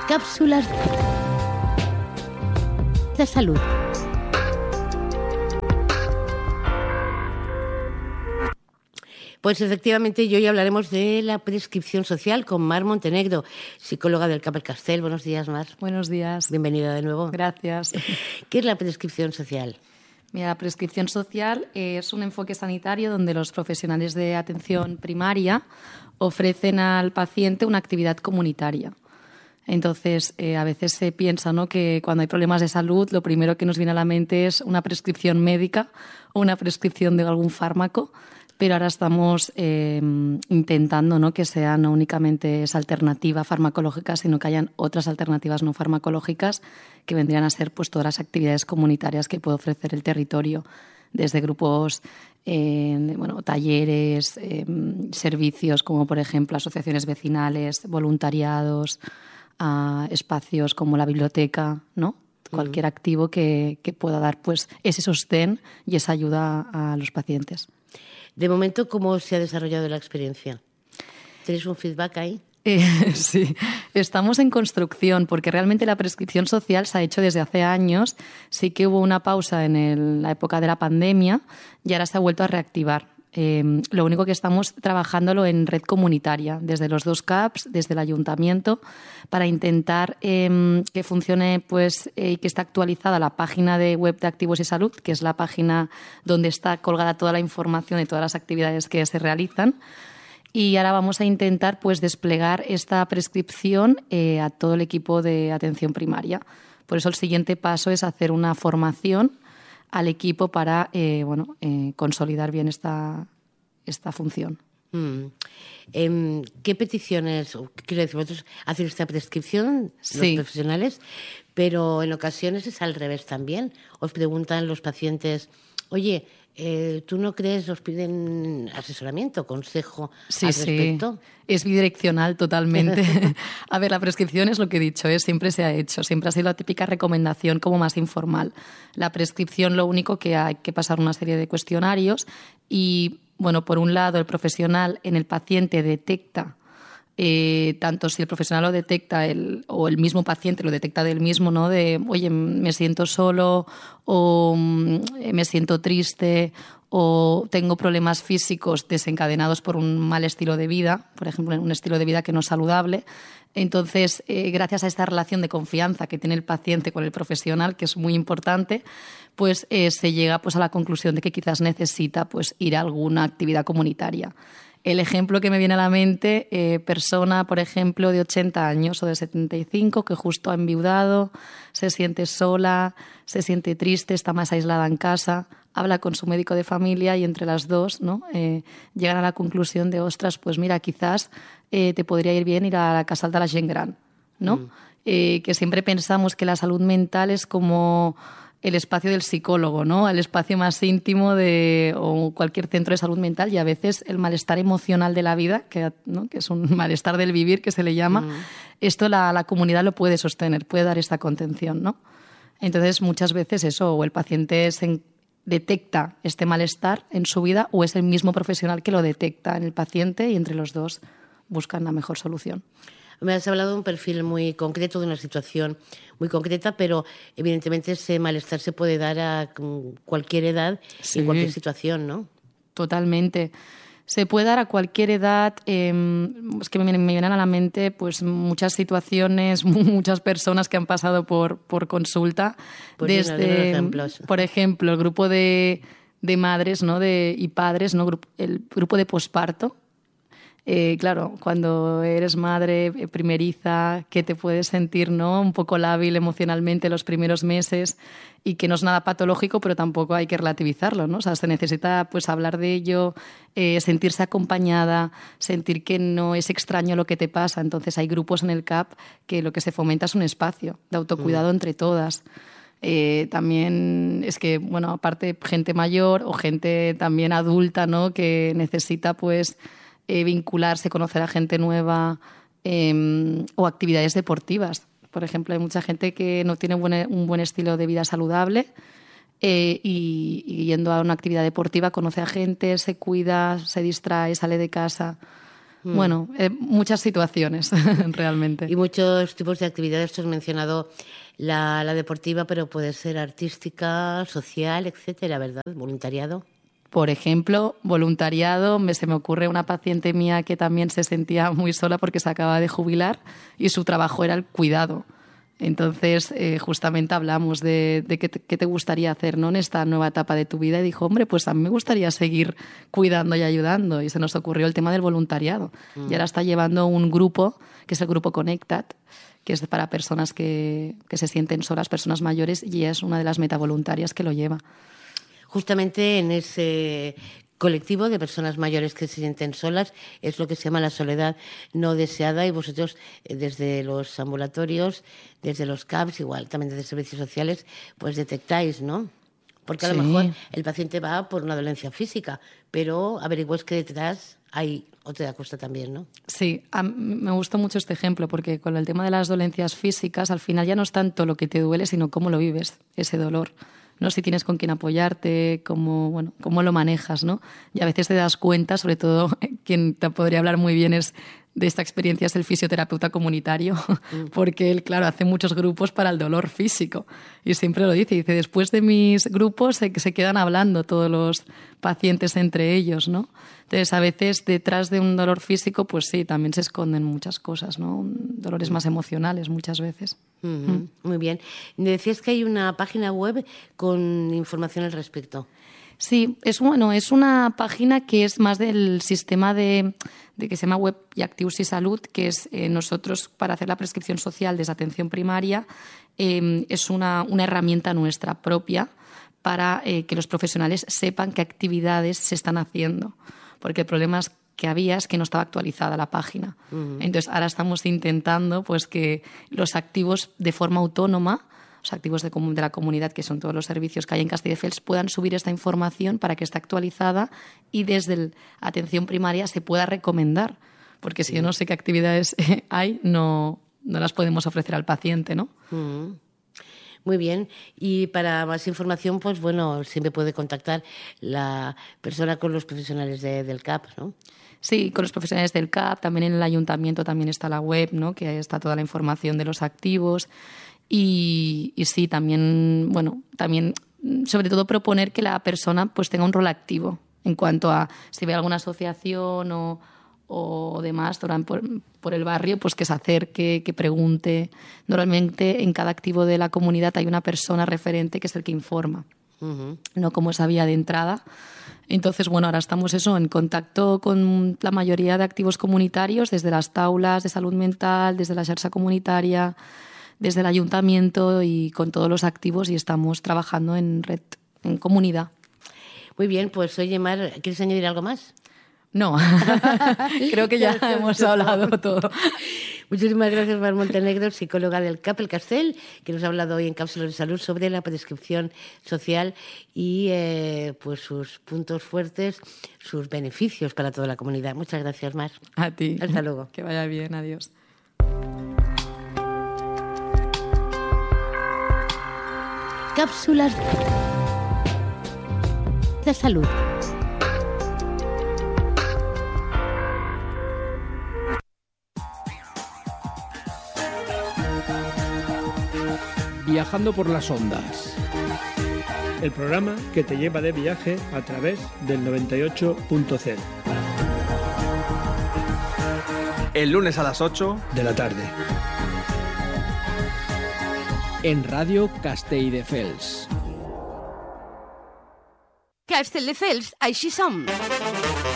Cápsulas de salud. Pues efectivamente, hoy hablaremos de la prescripción social con Mar Montenegro, psicóloga del CAP El Castell. Buenos días, Mar. Buenos días. Bienvenida de nuevo. Gracias. ¿Qué es la prescripción social? Mira, la prescripción social es un enfoque sanitario donde los profesionales de atención primaria ofrecen al paciente una actividad comunitaria. Entonces, a veces se piensa, ¿no?, que cuando hay problemas de salud, lo primero que nos viene a la mente es una prescripción médica o una prescripción de algún fármaco, pero ahora estamos intentando, ¿no?, que sea no únicamente esa alternativa farmacológica, sino que hayan otras alternativas no farmacológicas que vendrían a ser pues todas las actividades comunitarias que puede ofrecer el territorio, desde grupos, talleres, servicios como por ejemplo asociaciones vecinales, voluntariados, a espacios como la biblioteca, ¿no? Cualquier activo que pueda dar pues ese sostén y esa ayuda a los pacientes. De momento, ¿cómo se ha desarrollado la experiencia? ¿Tenéis un feedback ahí? Sí, estamos en construcción porque realmente la prescripción social se ha hecho desde hace años. Sí que hubo una pausa en la época de la pandemia y ahora se ha vuelto a reactivar. Lo único que estamos trabajándolo en red comunitaria, desde los dos CAPs, desde el ayuntamiento, para intentar que funcione pues, y que esté actualizada la página de web de Activos y Salud, que es la página donde está colgada toda la información de todas las actividades que se realizan. Y ahora vamos a intentar pues, desplegar esta prescripción a todo el equipo de atención primaria. Por eso el siguiente paso es hacer una formación al equipo para consolidar bien esta función. ¿Qué peticiones, quiero decir, vosotros hacéis esta prescripción, sí, los profesionales, pero en ocasiones es al revés también? Os preguntan los pacientes, oye, ¿tú no crees, os piden asesoramiento, consejo al respecto? Sí, es bidireccional totalmente. A ver, la prescripción es lo que he dicho, siempre se ha hecho, siempre ha sido la típica recomendación como más informal. La prescripción, lo único que hay que pasar una serie de cuestionarios y, bueno, por un lado el profesional en el paciente detecta tanto si el profesional lo detecta o el mismo paciente lo detecta del mismo, ¿no? De, oye, me siento solo o me siento triste o tengo problemas físicos desencadenados por un mal estilo de vida, por ejemplo, un estilo de vida que no es saludable. Entonces, gracias a esta relación de confianza que tiene el paciente con el profesional, que es muy importante, pues se llega pues, a la conclusión de que quizás necesita pues, ir a alguna actividad comunitaria. El ejemplo que me viene a la mente, persona, por ejemplo, de 80 años o de 75, que justo ha enviudado, se siente sola, se siente triste, está más aislada en casa, habla con su médico de familia y entre las dos, ¿no? Llegan a la conclusión de, ostras, pues mira, quizás te podría ir bien ir a la Casal de la Gent Gran, ¿no? Que siempre pensamos que la salud mental es como el espacio del psicólogo, ¿no? El espacio más íntimo o cualquier centro de salud mental, y a veces el malestar emocional de la vida, ¿no?, que es un malestar del vivir que se le llama, esto la comunidad lo puede sostener, puede dar esta contención, ¿no? Entonces muchas veces eso, o el paciente detecta este malestar en su vida o es el mismo profesional que lo detecta en el paciente y entre los dos buscan la mejor solución. Me has hablado de un perfil muy concreto, de una situación muy concreta, pero evidentemente ese malestar se puede dar a cualquier edad, sí, en cualquier situación, ¿no? Totalmente. Se puede dar a cualquier edad. Es que me vienen a la mente pues, muchas situaciones, muchas personas que han pasado por consulta. Pues desde, ejemplos. Por ejemplo, el grupo de madres, ¿no?, y padres, ¿no?, el grupo de posparto. Claro, cuando eres madre primeriza, que te puedes sentir, ¿no?, un poco lábil emocionalmente los primeros meses y que no es nada patológico, pero tampoco hay que relativizarlo, ¿no? O sea, se necesita pues hablar de ello, sentirse acompañada, sentir que no es extraño lo que te pasa. Entonces hay grupos en el CAP que lo que se fomenta es un espacio de autocuidado entre todas. También es que, bueno, aparte gente mayor o gente también adulta, ¿no?, que necesita pues vincularse, conocer a gente nueva o actividades deportivas. Por ejemplo, hay mucha gente que no tiene un buen estilo de vida saludable y yendo a una actividad deportiva conoce a gente, se cuida, se distrae, sale de casa. Bueno, muchas situaciones realmente. Y muchos tipos de actividades. Tú has mencionado la deportiva, pero puede ser artística, social, etcétera, ¿verdad? Voluntariado. Por ejemplo, voluntariado, se me ocurre una paciente mía que también se sentía muy sola porque se acaba de jubilar y su trabajo era el cuidado. Entonces, justamente hablamos de qué te gustaría hacer, ¿no?, en esta nueva etapa de tu vida, y dijo, hombre, pues a mí me gustaría seguir cuidando y ayudando, y se nos ocurrió el tema del voluntariado. Y ahora está llevando un grupo, que es el grupo Conectat, que es para personas que se sienten solas, personas mayores, y ella es una de las metavoluntarias que lo lleva. Justamente en ese colectivo de personas mayores que se sienten solas es lo que se llama la soledad no deseada, y vosotros desde los ambulatorios, desde los CAPs, igual también desde servicios sociales, pues detectáis, ¿no? Porque a lo mejor el paciente va por una dolencia física, pero averiguáis que detrás hay otra cosa también, ¿no? Sí, me gustó mucho este ejemplo, porque con el tema de las dolencias físicas, al final ya no es tanto lo que te duele, sino cómo lo vives, ese dolor. ¿No? Si tienes con quién apoyarte, cómo lo manejas, ¿no? Y a veces te das cuenta, sobre todo quien te podría hablar muy bien de esta experiencia es el fisioterapeuta comunitario, porque él, claro, hace muchos grupos para el dolor físico y siempre lo dice, después de mis grupos se quedan hablando todos los pacientes entre ellos, ¿no? Entonces, a veces detrás de un dolor físico, pues sí, también se esconden muchas cosas, ¿no? Dolores más emocionales muchas veces. Muy bien. Me decías que hay una página web con información al respecto. Sí, es una página que es más del sistema de que se llama Web y Actius y Salud, que es nosotros para hacer la prescripción social desde atención primaria, es una herramienta nuestra propia para que los profesionales sepan qué actividades se están haciendo, porque el problema que había es que no estaba actualizada la página. Entonces ahora estamos intentando pues que los activos de forma autónoma, los activos de la comunidad, que son todos los servicios que hay en Castelldefels, puedan subir esta información para que esté actualizada y desde atención primaria se pueda recomendar. Porque si yo no sé qué actividades hay, no las podemos ofrecer al paciente, ¿no? Muy bien. Y para más información, pues bueno, siempre puede contactar la persona con los profesionales del CAP, ¿no? Sí, con los profesionales del CAP. También en el ayuntamiento también está la web, ¿no?, que ahí está toda la información de los activos. Y sí, también sobre todo proponer que la persona pues tenga un rol activo en cuanto a si ve alguna asociación o demás por el barrio, pues que se acerque, que pregunte. Normalmente en cada activo de la comunidad hay una persona referente que es el que informa, no como esa vía de entrada. Entonces, ahora estamos en contacto con la mayoría de activos comunitarios, desde las taulas de salud mental, desde la xarxa comunitaria, desde el ayuntamiento, y con todos los activos, y estamos trabajando en red, en comunidad. Muy bien, pues oye, Mar, ¿quieres añadir algo más? No, creo que ya hemos hablado todo. Muchísimas gracias, Mar Montenegro, psicóloga del CAP El Castell, que nos ha hablado hoy en Cápsulas de Salud sobre la prescripción social y pues sus puntos fuertes, sus beneficios para toda la comunidad. Muchas gracias, Mar. A ti. Hasta luego. Que vaya bien, adiós. Cápsulas de salud. Viajando por las ondas. El programa que te lleva de viaje a través del 98.0. El lunes a las 8 de la tarde. En Radio Castelldefels. Castelldefels, així som.